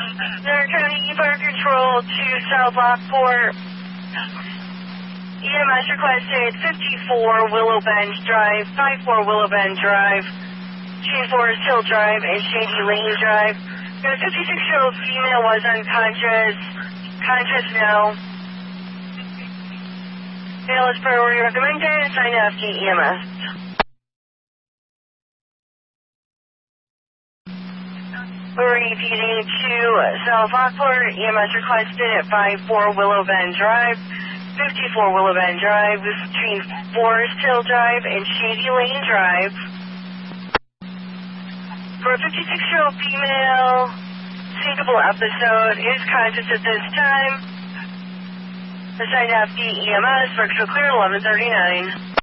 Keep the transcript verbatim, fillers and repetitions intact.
Center County Fire Control to South Lockport. E M S requested fifty-four Willow Bend Drive, fifty-four Willow Bend Drive, Shady Forest Hill Drive, and Shady Lane Drive. The fifty-six-year-old female was unconscious. Conscious now. Bail is priority recommended. Sign F T E M S. We're repeating to South Lockport. E M S requested at fifty-four Willow Bend Drive, fifty-four Willow Bend Drive. This is between Forest Hill Drive and Shady Lane Drive. For a fifty-six-year-old female, syncopal episode, is conscious at this time. Assigned F D E M S, virtual clear eleven thirty-nine.